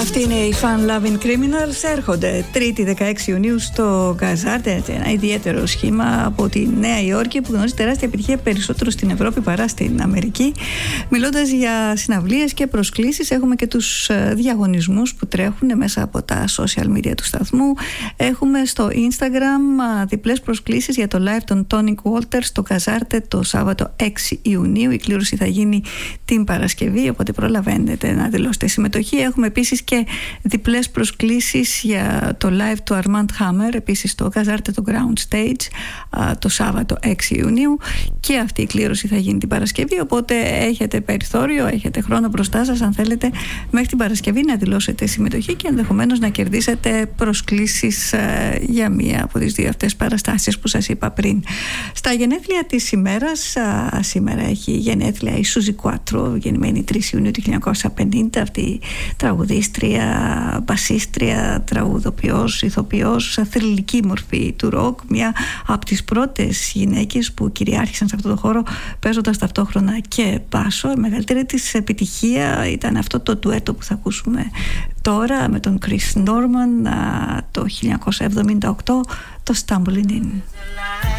Αυτή είναι οι Fun Loving Criminals. Έρχονται 3η 16 Ιουνίου στο Καζάρτε, ένα ιδιαίτερο σχήμα από τη Νέα Υόρκη που γνωρίζει τεράστια επιτυχία περισσότερο στην Ευρώπη παρά στην Αμερική. Μιλώντας για συναυλίες και προσκλήσεις, έχουμε και τους διαγωνισμούς που τρέχουν μέσα από τα social media του σταθμού. Έχουμε στο Instagram διπλές προσκλήσεις για το live των Tonic Walters στο Καζάρτε το Σάββατο 6 Ιουνίου. Η κλήρωση θα γίνει την Παρασκευή, οπότε προλαβαίνετε να δηλώσετε συμμετοχή. Έχουμε επίσης και διπλές προσκλήσεις για το live του Armand Hammer, επίσης στο Καζάρτε το Ground Stage το Σάββατο 6 Ιουνίου, και αυτή η κλήρωση θα γίνει την Παρασκευή, οπότε έχετε περιθώριο, έχετε χρόνο μπροστά σας αν θέλετε μέχρι την Παρασκευή να δηλώσετε συμμετοχή και ενδεχομένως να κερδίσετε προσκλήσεις για μία από τις δύο αυτές παραστάσεις που σας είπα πριν. Στα γενέθλια της ημέρας, σήμερα έχει γενέθλια η Σούζι Κουάτρο, γεννημένη 3 Ιουνίου του 1950, αυτή η τραγουδίστρια, μπασίστρια, τραγουδοποιός, ηθοποιός, θρυλική μορφή του ροκ, μια από τις πρώτες γυναίκες που κυριάρχησαν σε αυτό το χώρο παίζοντας ταυτόχρονα και μπάσο. Η μεγαλύτερη της επιτυχία ήταν αυτό το ντουέτο που θα ακούσουμε τώρα με τον Chris Norman το 1978, το Stumbling In.